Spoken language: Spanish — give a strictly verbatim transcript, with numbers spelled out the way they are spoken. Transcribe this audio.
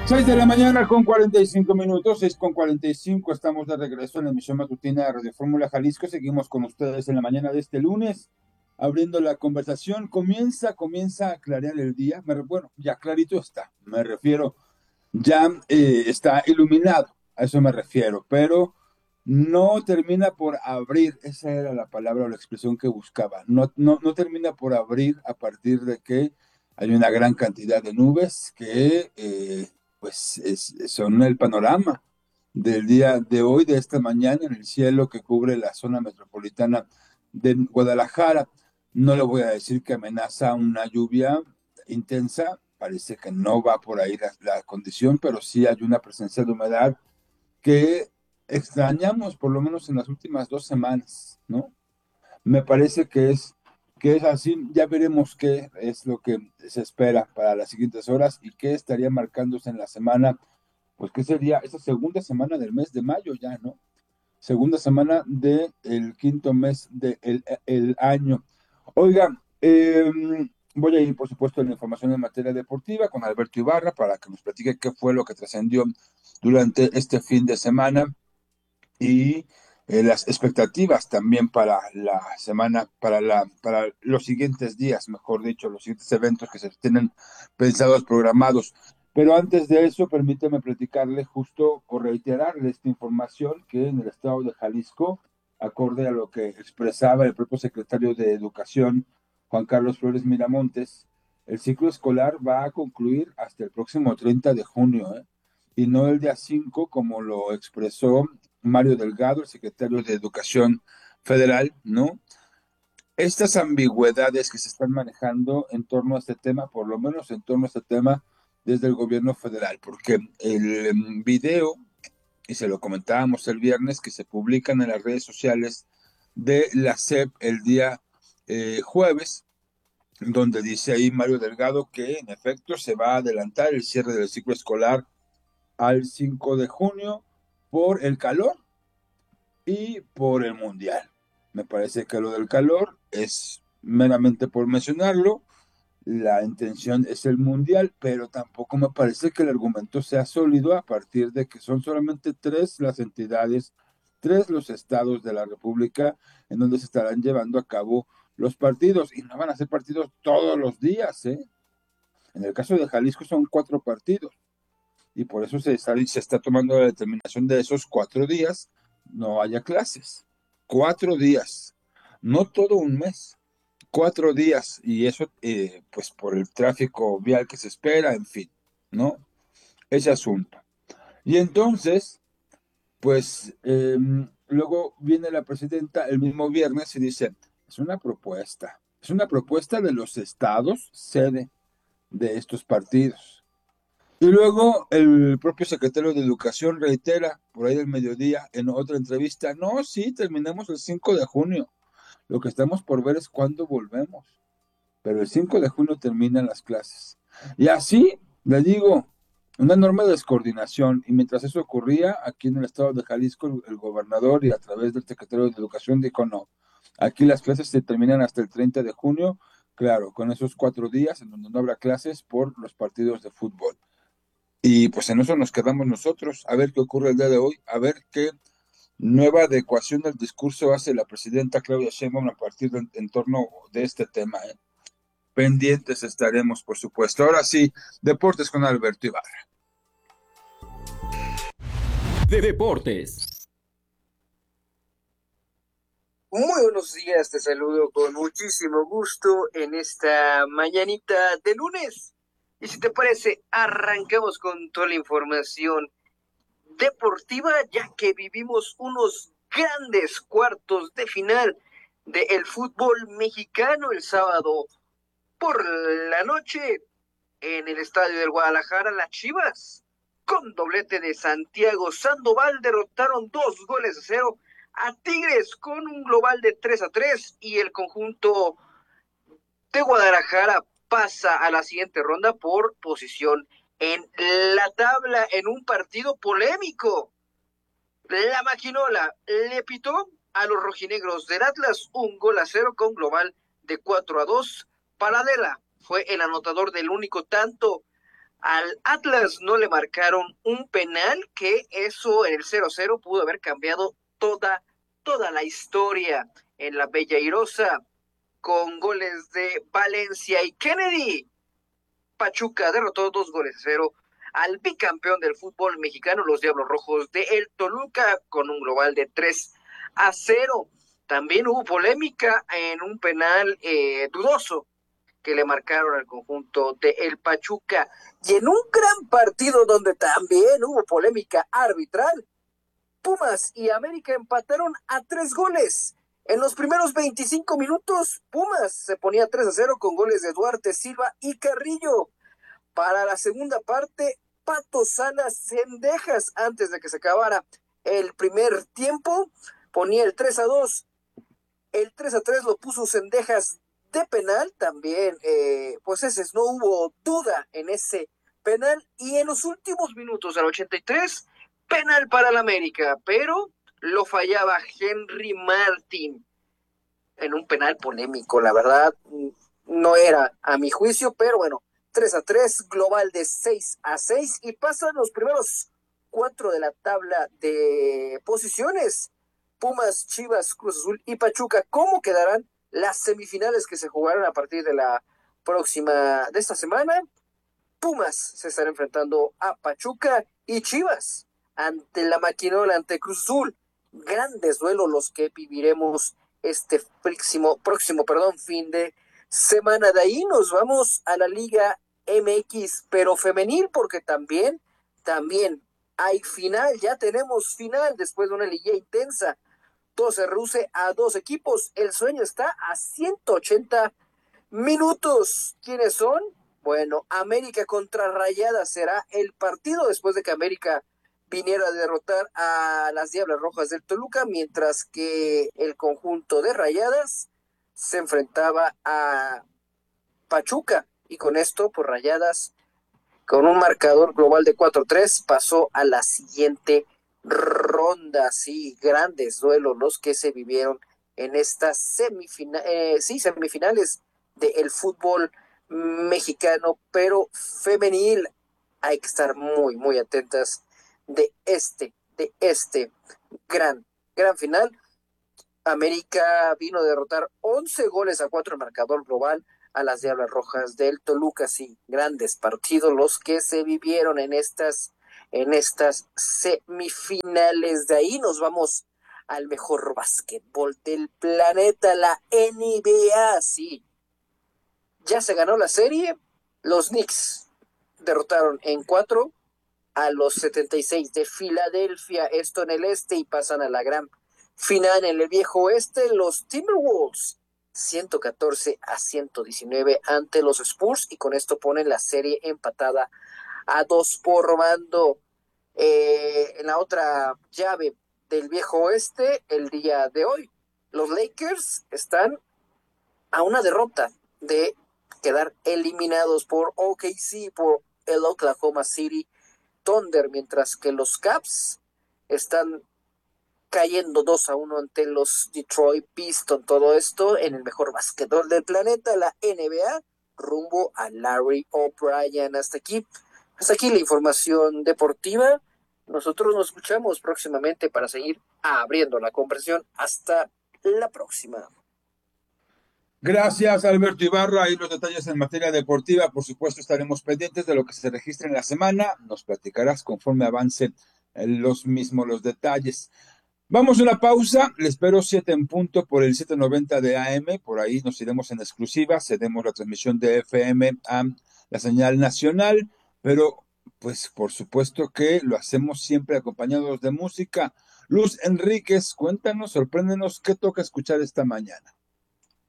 Seis de la mañana con cuarenta y cinco minutos, seis con cuarenta y cinco, estamos de regreso en la emisión matutina de Radio Fórmula Jalisco. Seguimos con ustedes en la mañana de este lunes, abriendo la conversación. Comienza, comienza a clarear el día. Me, bueno, ya clarito está, me refiero, ya eh, está iluminado, a eso me refiero, pero no termina por abrir, esa era la palabra o la expresión que buscaba, no, no, no termina por abrir a partir de que hay una gran cantidad de nubes que eh, pues es- son el panorama del día de hoy, de esta mañana, en el cielo que cubre la zona metropolitana de Guadalajara. No le voy a decir que amenaza una lluvia intensa, parece que no va por ahí la, la condición, pero sí hay una presencia de humedad que extrañamos por lo menos en las últimas dos semanas, ¿no? Me parece que es, que es así. Ya veremos qué es lo que se espera para las siguientes horas y qué estaría marcándose en la semana, pues qué sería esa segunda semana del mes de mayo ya, ¿no? Segunda semana del quinto mes del el año. Oiga, eh, voy a ir, por supuesto, en la información en materia deportiva con Alberto Ibarra para que nos platique qué fue lo que trascendió durante este fin de semana y eh, las expectativas también para la semana, para la, para los siguientes días, mejor dicho, los siguientes eventos que se tienen pensados, programados. Pero antes de eso, permíteme platicarle justo o reiterarle esta información que en el estado de Jalisco, acorde a lo que expresaba el propio secretario de Educación, Juan Carlos Flores Miramontes, el ciclo escolar va a concluir hasta el próximo treinta de junio, ¿eh? Y no el día cinco como lo expresó Mario Delgado, el secretario de Educación Federal, ¿no? Estas ambigüedades que se están manejando en torno a este tema, por lo menos en torno a este tema desde el gobierno federal, porque el um, video, y se lo comentábamos el viernes, que se publican en las redes sociales de la S E P el día eh, jueves, donde dice ahí Mario Delgado que en efecto se va a adelantar el cierre del ciclo escolar al cinco de junio por el calor y por el mundial. Me parece que lo del calor es meramente por mencionarlo, la intención es el mundial, pero tampoco me parece que el argumento sea sólido a partir de que son solamente tres las entidades, tres los estados de la República en donde se estarán llevando a cabo los partidos y no van a ser partidos todos los días, ¿eh? En el caso de Jalisco son cuatro partidos y por eso se está, se está tomando la determinación de esos cuatro días no haya clases. Cuatro días, no todo un mes, cuatro días, y eso eh, pues por el tráfico vial que se espera, en fin, ¿no? Ese asunto. Y entonces, pues eh, luego viene la presidenta el mismo viernes y dice, es una propuesta, es una propuesta de los estados sede de estos partidos. Y luego el propio secretario de Educación reitera por ahí del mediodía en otra entrevista, no, sí, terminamos el cinco de junio. Lo que estamos por ver es cuándo volvemos. Pero el cinco de junio terminan las clases. Y así, le digo, una enorme descoordinación. Y mientras eso ocurría, aquí en el estado de Jalisco, el, el gobernador y a través del secretario de Educación dijo, no, aquí las clases se terminan hasta el treinta de junio, claro, con esos cuatro días en donde no habrá clases por los partidos de fútbol. Y pues en eso nos quedamos nosotros, a ver qué ocurre el día de hoy, a ver qué nueva adecuación del discurso hace la presidenta Claudia Sheinbaum a partir de, en torno de este tema, ¿eh? Pendientes estaremos, por supuesto. Ahora sí, deportes con Alberto Ibarra. de Deportes. Muy buenos días, te saludo con muchísimo gusto en esta mañanita de lunes. Y si te parece, arrancamos con toda la información deportiva, ya que vivimos unos grandes cuartos de final del fútbol mexicano el sábado por la noche en el estadio del Guadalajara. Las Chivas, con doblete de Santiago Sandoval, derrotaron dos goles a cero a Tigres con un global de tres a tres, y el conjunto de Guadalajara pasa a la siguiente ronda por posición en la tabla en un partido polémico. La Maquinola le pitó a los rojinegros del Atlas un gol a cero con global de cuatro a dos. Paradela fue el anotador del único tanto Al Atlas no le marcaron un penal, que eso en el cero cero pudo haber cambiado toda, toda la historia en la Bella Irosa, con goles de Valencia y Kennedy. Pachuca derrotó dos goles a cero al bicampeón del fútbol mexicano, los Diablos Rojos de El Toluca, con un global de tres a cero. También hubo polémica en un penal eh, dudoso que le marcaron al conjunto de El Pachuca. Y en un gran partido donde también hubo polémica arbitral, Pumas y América empataron a tres goles. En los primeros veinticinco minutos, Pumas se ponía tres a cero con goles de Duarte, Silva y Carrillo. Para la segunda parte, Pato Salas Cendejas, antes de que se acabara el primer tiempo, ponía el tres a dos. El tres a tres lo puso Cendejas de penal también. Eh, pues ese no hubo duda en ese penal. Y en los últimos minutos, al ochenta y tres, penal para el América, pero lo fallaba Henry Martin en un penal polémico. La verdad, no era a mi juicio, pero bueno, tres a tres, global de seis a seis, y pasan los primeros cuatro de la tabla de posiciones. Pumas, Chivas, Cruz Azul y Pachuca. ¿Cómo quedarán las semifinales que se jugarán a partir de la próxima, de esta semana? Pumas se estará enfrentando a Pachuca y Chivas ante la Maquinola, ante Cruz Azul. Grandes duelos los que viviremos este próximo, próximo perdón, fin de semana. De ahí nos vamos a la Liga M X, pero femenil, porque también, también hay final, ya tenemos final después de una liga intensa. Todo se reduce a dos equipos. El sueño está a ciento ochenta minutos. ¿Quiénes son? Bueno, América contra Rayadas será el partido después de que América viniera a derrotar a las Diablas Rojas del Toluca, mientras que el conjunto de Rayadas se enfrentaba a Pachuca, y con esto, pues Rayadas, con un marcador global de cuatro a tres, pasó a la siguiente ronda. Sí, grandes duelos los que se vivieron en estas semifina eh, sí, semifinales del fútbol mexicano, pero femenil. Hay que estar muy, muy atentas de este, de este gran, gran final. América vino a derrotar once goles a cuatro en marcador global a las Diablas Rojas del Toluca. Sí, grandes partidos los que se vivieron en estas, en estas semifinales. De ahí nos vamos al mejor básquetbol del planeta, la N B A. Sí, ya se ganó la serie. Los Knicks derrotaron en cuatro a los setenta y seis de Filadelfia, esto en el este, y pasan a la gran final en el viejo oeste. Los Timberwolves ciento catorce a ciento diecinueve ante los Spurs, y con esto ponen la serie empatada a dos por bando. Eh, en la otra llave del viejo oeste, el día de hoy, los Lakers están a una derrota de quedar eliminados por O K C, por el Oklahoma City Thunder, mientras que los Caps están cayendo dos a uno ante los Detroit Pistons. Todo esto en el mejor básquetbol del planeta, la N B A, rumbo a Larry O'Brien. Hasta aquí, hasta aquí la información deportiva. Nosotros nos escuchamos próximamente para seguir abriendo la conversación. Hasta la próxima. Gracias, Alberto Ibarra. Ahí los detalles en materia deportiva. Por supuesto, estaremos pendientes de lo que se registre en la semana. Nos platicarás conforme avancen los mismos los detalles. Vamos a una pausa. Les espero siete en punto por el setecientos noventa de A M. Por ahí nos iremos en exclusiva. Cedemos la transmisión de F M a la señal nacional. Pero, pues, por supuesto que lo hacemos siempre acompañados de música. Luz Enríquez, cuéntanos, sorpréndenos, ¿qué toca escuchar esta mañana?